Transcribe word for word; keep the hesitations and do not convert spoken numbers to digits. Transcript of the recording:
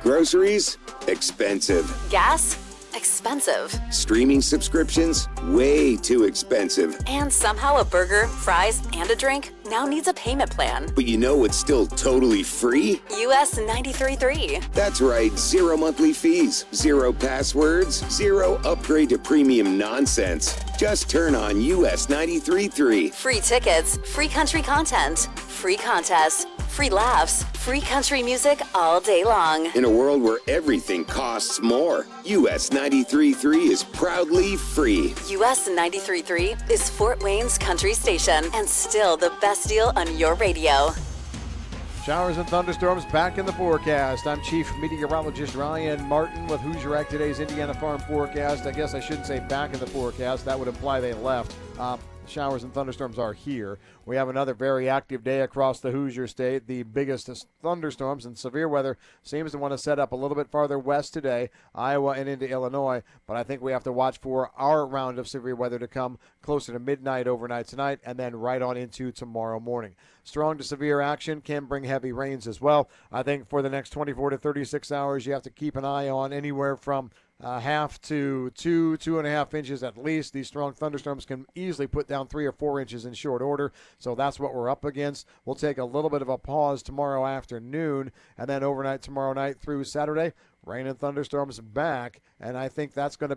Groceries? Expensive. Gas? Expensive. Streaming subscriptions? Way too expensive. And somehow a burger, fries, and a drink now needs a payment plan. But you know what's still totally free? U S ninety-three point three. That's right, zero monthly fees, zero passwords, zero upgrade to premium nonsense. Just turn on U S ninety-three point three. Free tickets, free country content, free contests, free laughs, free country music all day long. In a world where everything costs more, U S ninety-three point three is proudly free. U S ninety-three point three is Fort Wayne's country station and still the best deal on your radio. Showers and thunderstorms back in the forecast. I'm Chief Meteorologist Ryan Martin with Hoosier Act today's Indiana Farm forecast. I guess I shouldn't say back in the forecast. That would imply they left. Uh, Showers and thunderstorms are here. We have another very active day across the Hoosier State. The biggest thunderstorms and severe weather seems to want to set up a little bit farther west today, Iowa and into Illinois. But I think we have to watch for our round of severe weather to come closer to midnight overnight tonight and then right on into tomorrow morning. Strong to severe action can bring heavy rains as well. I think for the next twenty-four to thirty-six hours, you have to keep an eye on anywhere from Uh, half to two, two and a half inches at least. These strong thunderstorms can easily put down three or four inches in short order. So that's what we're up against. We'll take a little bit of a pause tomorrow afternoon, and then overnight tomorrow night through Saturday, rain and thunderstorms back. And I think that's going to